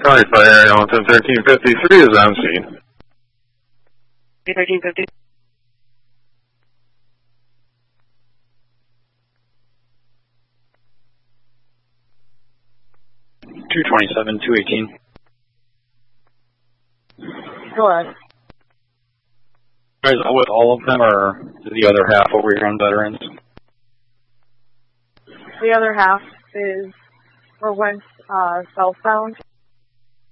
Sorry, Fire Hamilton 1353 is on scene. 1350. $227, $218. Go ahead. Is that with all of them, or the other half over here on veterans? The other half is for when southbound.